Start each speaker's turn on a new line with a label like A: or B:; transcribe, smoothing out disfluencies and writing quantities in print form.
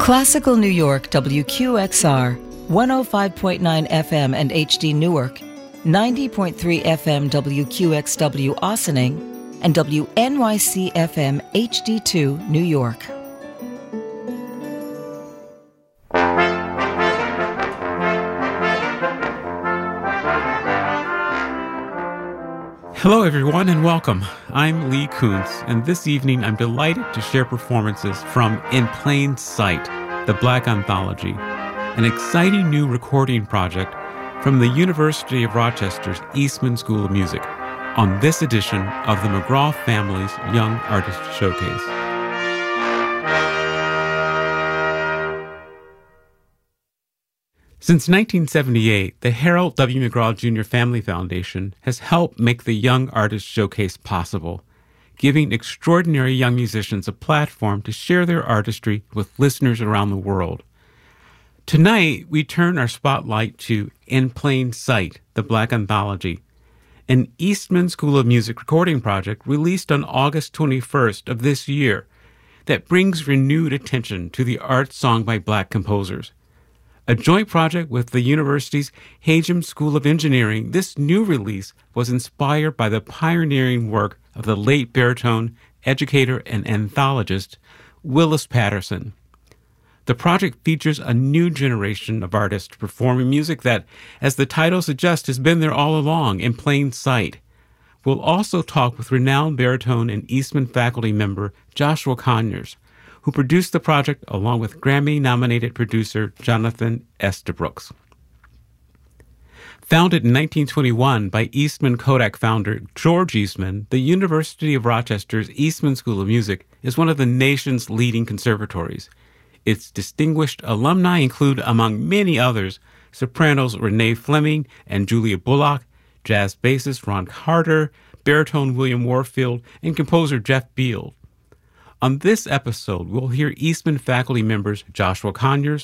A: Classical New York WQXR, 105.9 FM and HD Newark, 90.3 FM WQXW Ossining, and WNYC FM HD2 New York.
B: Hello everyone and welcome. I'm Lee Kuntz, and this evening I'm delighted to share performances from In Plain Sight, the Black Anthology, an exciting new recording project from the University of Rochester's Eastman School of Music on this edition of the McGraw Family's Young Artist Showcase. Since 1978, the Harold W. McGraw Jr. Family Foundation has helped make the Young Artist Showcase possible, giving extraordinary young musicians a platform to share their artistry with listeners around the world. Tonight, we turn our spotlight to In Plain Sight, the Black Anthology, an Eastman School of Music recording project released on August 21st of this year that brings renewed attention to the art song by Black composers. A joint project with the university's Hajem School of Engineering, this new release was inspired by the pioneering work of the late baritone, educator, and anthologist Willis Patterson. The project features a new generation of artists performing music that, as the title suggests, has been there all along, in plain sight. We'll also talk with renowned baritone and Eastman faculty member Joshua Conyers, who produced the project along with Grammy-nominated producer Jonathan Estabrooks. Founded in 1921 by Eastman Kodak founder George Eastman, the University of Rochester's Eastman School of Music is one of the nation's leading conservatories. Its distinguished alumni include, among many others, sopranos Renee Fleming and Julia Bullock, jazz bassist Ron Carter, baritone William Warfield, and composer Jeff Beal. On this episode, we'll hear Eastman faculty members Joshua Conyers,